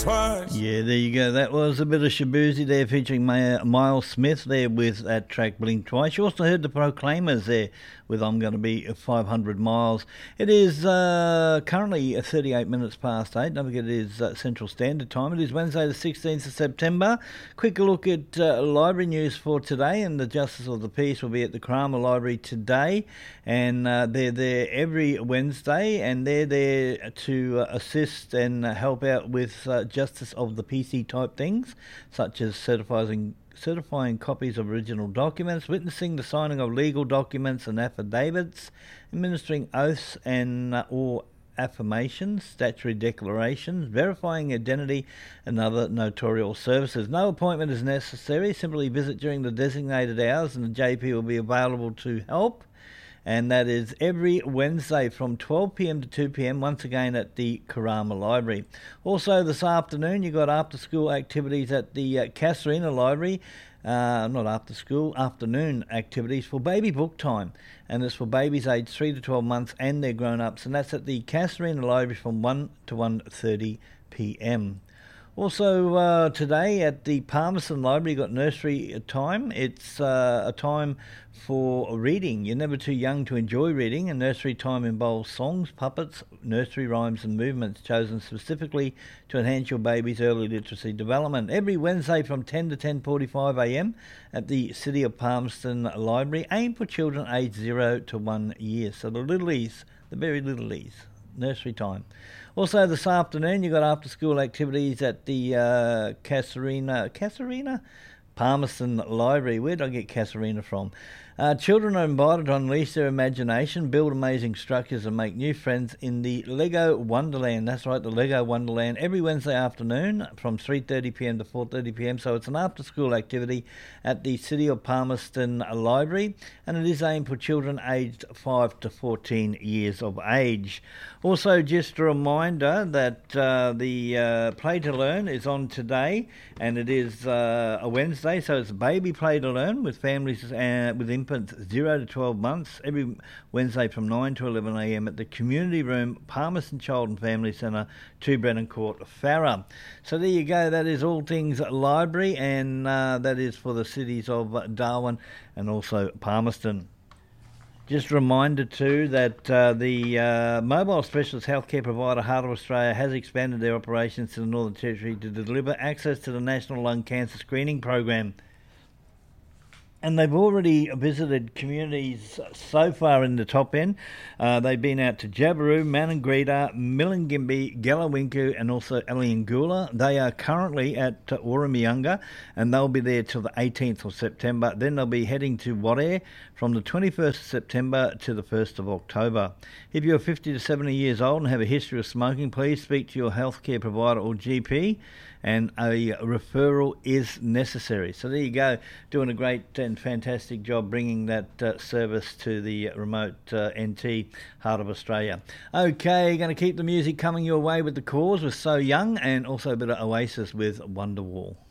twice. Yeah, there you go. That was a bit of Shabuzi there featuring Miles Smith there with that track Blink Twice. You also heard the Proclaimers there with I'm Going to Be 500 Miles. It is currently 38 minutes past 8. Don't forget it is Central Standard Time. It is Wednesday the 16th of September. Quick look at library news for today, and the Justice of the Peace will be at the Karama Library today, and they're there every Wednesday, and they're there to assist and help out with Justice of the PC type things, such as certifying copies of original documents, witnessing the signing of legal documents and affidavits, administering oaths and or affirmations, statutory declarations, verifying identity and other notarial services. No appointment is necessary. Simply visit during the designated hours and the JP will be available to help. And that is every Wednesday from 12 p.m. to 2 p.m, once again at the Karama Library. Also this afternoon you've got after-school activities at the Casuarina Library. Not after school, afternoon activities for baby book time. And it's for babies aged 3 to 12 months and their grown-ups. And that's at the Casuarina Library from 1 to 1:30 p.m. Also today at the Palmerston Library you've got nursery time. It's a time for reading. You're never too young to enjoy reading, and nursery time involves songs, puppets, nursery rhymes and movements chosen specifically to enhance your baby's early literacy development. Every Wednesday from 10 to 10:45am at the City of Palmerston Library, aimed for children aged 0 to 1 year. So the littlies, the very littlies, nursery time. Also this afternoon you've got after school activities at the Casuarina Palmerston Library. Where did I get Casuarina from? Children are invited to unleash their imagination, build amazing structures and make new friends in the Lego Wonderland. That's right, the Lego Wonderland, every Wednesday afternoon from 3:30pm to 4:30pm. So it's an after-school activity at the City of Palmerston Library, and it is aimed for children aged 5 to 14 years of age. Also, just a reminder that the Play to Learn is on today, and it is a Wednesday, so it's Baby Play to Learn with families with infants 0 to 12 months, every Wednesday from 9 to 11am at the Community Room, Palmerston Child and Family Centre, 2 Brennan Court, Farrer. So there you go, that is all things library, and that is for the cities of Darwin and also Palmerston. Just a reminder too that the mobile specialist healthcare provider Heart of Australia has expanded their operations to the Northern Territory to deliver access to the National Lung Cancer Screening Program. And they've already visited communities so far in the top end. They've been out to Jabiru, Maningrida, Milingimbi, Galawinku and also Eliangula. They are currently at Warramyunga, and they'll be there till the 18th of September. Then they'll be heading to Wadair from the 21st of September to the 1st of October. If you're 50 to 70 years old and have a history of smoking, please speak to your healthcare provider or GP, and a referral is necessary. So there you go, doing a great and fantastic job bringing that service to the remote NT Heart of Australia. Okay, going to keep the music coming your way with The Cause with So Young, and also a bit of Oasis with Wonderwall.